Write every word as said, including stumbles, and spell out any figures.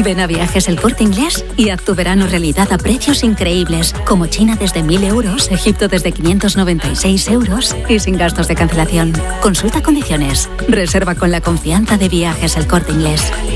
Ven a Viajes El Corte Inglés y haz tu verano realidad a precios increíbles, como China desde mil euros, Egipto desde quinientos noventa y seis euros y sin gastos de cancelación. Consulta condiciones. Reserva con la confianza de Viajes El Corte Inglés.